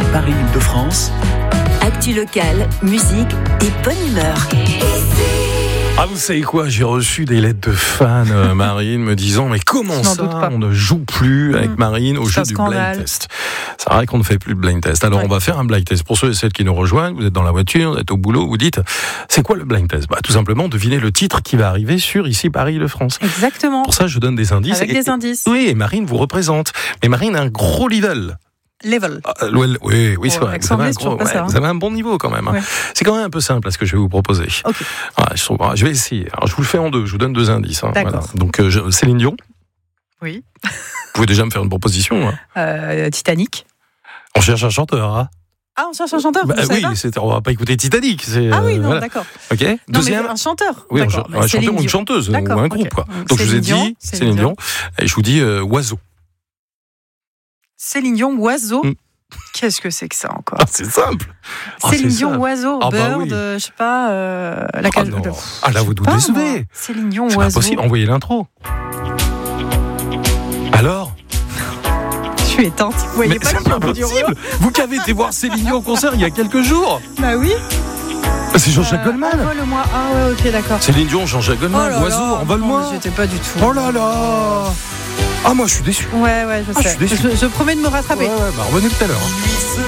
Paris-Île-de-France. Actu locale, musique et bonne humeur. Ah, vous savez quoi, j'ai reçu des lettres de fans, Marine, me disant mais comment ça, on ne joue plus avec Marine au jeu du blind test. C'est vrai qu'on ne fait plus de blind test. Alors on va faire un blind test. Pour ceux et celles qui nous rejoignent, vous êtes dans la voiture, vous êtes au boulot, vous dites c'est quoi le blind test? Tout simplement devinez le titre qui va arriver sur ici Paris-Île-de-France. Exactement. Pour ça je donne des indices. Avec des indices. Oui, et Marine vous représente. Mais Marine a un gros level. Oui, c'est vrai. Vous avez un bon niveau quand même. Ouais. C'est quand même un peu simple à ce que je vais vous proposer. Okay. Je vais essayer. Alors, je vous le fais en deux. Je vous donne deux indices. D'accord. Voilà. Donc, Céline Dion. Oui. Vous pouvez déjà me faire une proposition. Titanic. On cherche un chanteur. Hein. Ah, on cherche un chanteur. Oui, on va pas écouter Titanic. Ah oui, non, voilà. D'accord. Ok. Deuxième, un chanteur. Oui, un chanteur ou une chanteuse ou un groupe. Quoi. Donc je vous ai dit Céline Dion. Et je vous dis Oiseau. Céline Dion, Oiseau. Qu'est-ce que c'est que ça encore? C'est simple. Céline Dion, Oiseau, Bird, je sais pas. Là, vous nous décevez. Céline Dion, c'est Oiseau. C'est impossible, envoyez l'intro. Alors? Je suis éteinte. Vous voyez pas c'est pas possible. Vous qui avez été voir Céline Dion au concert il y a quelques jours. Bah oui. C'est Jean-Jacques Goldman. Envole-moi. Ah ouais, ok, d'accord. Céline Dion, Jean-Jacques Goldman, Oiseau, envole-moi. J'étais pas du tout. Oh là là. Ah, moi je suis déçu. Ouais, je sais. Je suis déçu. Je promets de me rattraper. Ouais, revenez tout à l'heure.